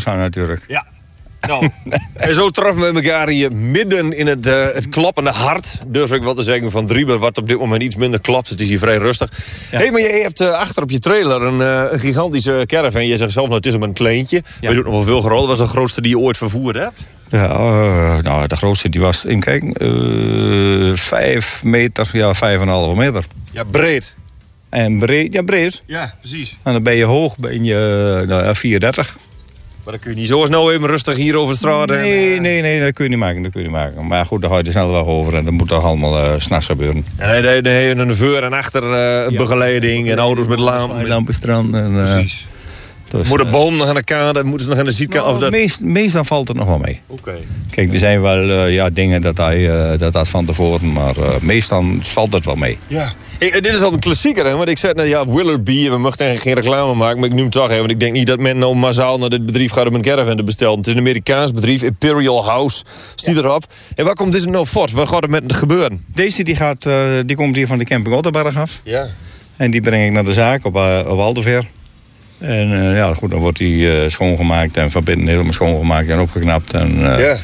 staan natuurlijk. Ja. Nou, en zo treffen we elkaar hier midden in het kloppende hart, durf ik wel te zeggen, van Drieber, wat op dit moment iets minder klopt. Het is hier vrij rustig. Ja. Hé, maar je hebt achter op je trailer een gigantische caravan. Je zegt zelf, nou, het is maar een kleintje. Ja. Maar je doet nog wel veel groter. Wat was de grootste die je ooit vervoerd hebt? Ja, nou, de grootste die was, even kijken, 5 meter, ja, 5,5 meter. Ja, breed. En breed, ja, breed. Ja, precies. En dan ben je hoog, ben je 4,30. Maar dan kun je niet zo snel even rustig hier over de straat. Nee, dat kun je niet maken. Maar goed, daar ga je er snel wel over en dat moet toch allemaal 's nachts gebeuren. En dan heb je een voor- en achterbegeleding en auto's met lampen. Lampenstrand. Precies. Dus, moet de boom nog aan de kade, moeten ze nog aan de zijkant? Nou, meestal valt het nog wel mee. Okay. Kijk, er zijn wel dingen dat van tevoren, maar meestal valt het wel mee. Ja. Hey, dit is al een klassieker, hè? Want ik zei net, ja, Willerby, we mochten geen reclame maken, maar ik noem het toch even, want ik denk niet dat men nou massaal naar dit bedrijf gaat om een caravan te bestellen. Het is een Amerikaans bedrijf, Imperial House, staat erop. En waar komt dit nou voort? Wat gaat er met gebeuren? Deze die komt hier van de camping Otterberg af. Ja. En die breng ik naar de zaak op Alderveer. En ja, goed, dan wordt die schoongemaakt en van binnen helemaal schoongemaakt en opgeknapt. En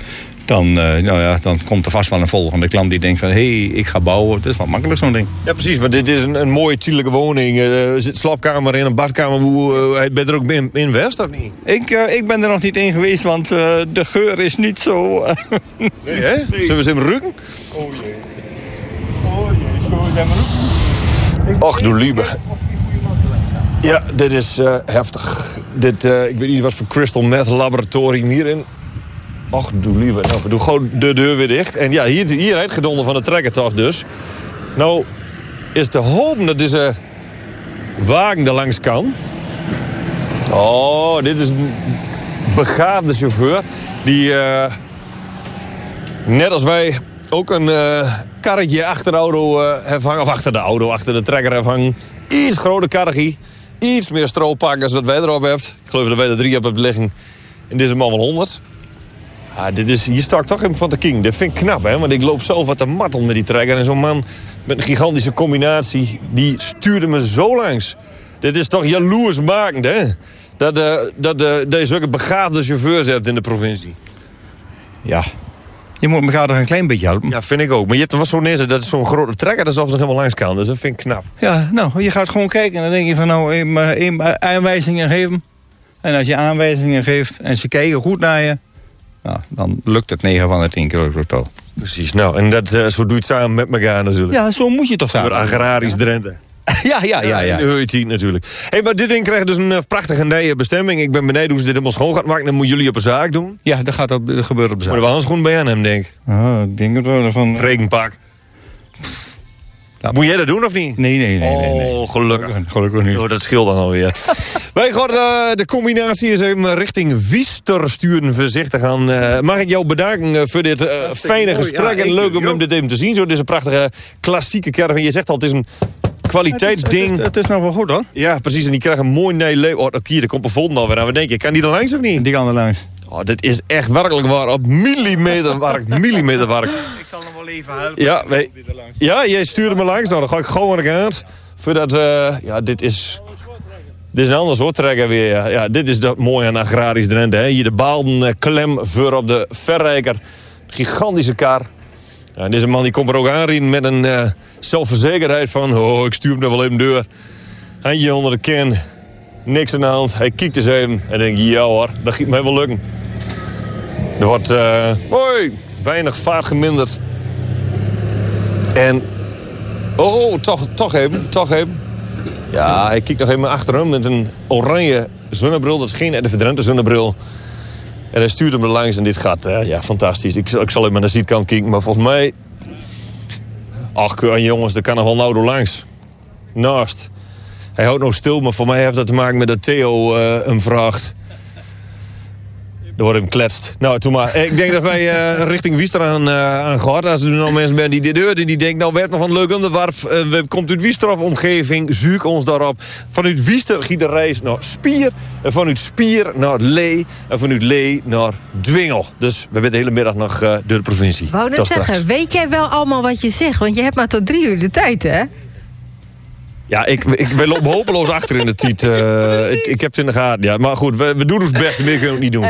dan komt er vast wel een volgende klant die denkt van, hé, ik ga bouwen. Het is wel makkelijk zo'n ding. Ja, precies, want dit is een mooie, tijdelijke woning. Er zit een slaapkamer in, een badkamer. Ben je er ook in West, of niet? Ik ben er nog niet in geweest, want de geur is niet zo... Nee, hè? Nee. Zullen we ze hem ruiken? Oh jee, zullen we ze hem ruiken? Och, doe lieve. Ja, dit is heftig. Ik weet niet wat voor crystal meth laboratorium hierin. Och, doe liever. Nou, we doen gewoon de deur weer dicht. En ja, hier het gedonder van de trekker toch dus. Nou, is te hopen dat deze wagen er langs kan. Oh, dit is een begaafde chauffeur. Die, net als wij, ook een karretje achter de auto heeft hangen. Of achter de auto, achter de trekker heeft hangen. Iets groter karretje. Iets meer strooppak als wat wij erop hebben. Ik geloof dat wij er 3 op hebben liggen. En dit is een man van 100. Hier sta ik toch even van de king. Dat vind ik knap, hè? Want ik loop zelf wat te martelen met die trekker. En zo'n man met een gigantische combinatie, die stuurde me zo langs. Dit is toch jaloersmakend, hè? Dat je zulke begaafde chauffeurs hebt in de provincie. Ja. Je moet elkaar toch een klein beetje helpen. Ja, vind ik ook. Maar je hebt er wel zo'n neer, dat is zo'n grote trekker, dat is nog helemaal langs kan. Dus dat vind ik knap. Ja, nou, je gaat gewoon kijken en dan denk je van, nou, even aanwijzingen geven. En als je aanwijzingen geeft en ze kijken goed naar je, nou, dan lukt het 9 van de 10 keer totaal. Precies, nou, en zo doe je het samen met elkaar natuurlijk. Ja, zo moet je toch samen. Door agrarisch Drenthe. Ja. En de Heut natuurlijk. Hey, maar dit ding krijgt dus een prachtige nieuwe bestemming. Ik ben benieuwd hoe ze dit helemaal schoon gaat maken. Dat moeten jullie op een zaak doen. Ja, dat gebeurt op de zaak. Maar we handschoen bij aan hem, denk ik. Ik denk het wel. Regenpak. Ja. Moet jij dat doen of niet? Nee. Oh, gelukkig niet. Oh, dat scheelt dan alweer. Wij gaan de combinatie is even richting Wiester sturen voorzichtig aan. Mag ik jou bedanken voor dit fijne gesprek. En leuk om hem dit even te zien. Dit is een prachtige klassieke caravan. Je zegt al, het is een kwaliteitsding. Het is nog wel goed, hoor. Ja, precies. En die krijgen een mooi nee. Oh, hier, er komt een volgende alweer aan. Wat denk je? Kan die er langs of niet? Die kan er langs. Oh, dit is echt werkelijk waar. Op millimeterwerk. Ik zal nog wel even helpen. Ja, jij stuurde me langs. Nou, dan ga ik gewoon aan de kant. Voordat, dit is een ander soort trekker weer. Ja, dit is dat mooie aan agrarisch Drenthe. Hè. Hier de baalden klem voor op de verrijker. Gigantische kar. Ja, deze man die komt er ook aanrijden met een zelfverzekerdheid van, oh, ik stuur hem er wel even deur. Handje onder de kin. Niks aan de hand. Hij kijkt eens even en denkt, ja hoor, dat gaat mij wel lukken. Er wordt weinig vaart geminderd. En, toch even. Ja, hij kijkt nog even achter hem met een oranje zonnebril. Dat is geen de verdrente zonnebril. En hij stuurt hem er langs en dit gaat, fantastisch. Ik zal even naar de zijkant kijken, maar volgens mij... Ach, jongens, er kan nog wel nou door langs. Naast. Hij houdt nog stil, maar voor mij heeft dat te maken met dat Theo hem vraagt. Er wordt hem kletst. Nou, toen maar. Ik denk dat wij richting Wiester aan gehad. Als er nog mensen zijn die dit hoort en die denken, nou, we hebben nog een leuk onderwerp. We komt uit Wiester-omgeving, zoek ons daarop. Vanuit Wiester gaat de reis naar Spier. En vanuit Spier naar Lee. En vanuit Lee naar Dwingel. Dus we zijn de hele middag nog door de provincie. Wou net zeggen, weet jij wel allemaal wat je zegt? Want je hebt maar tot 3 uur de tijd, hè? Ja, ik loop hopeloos achter in de tijd. Ik heb het in de gaten. Ja. Maar goed, we doen ons best. Meer kunnen we ook niet doen.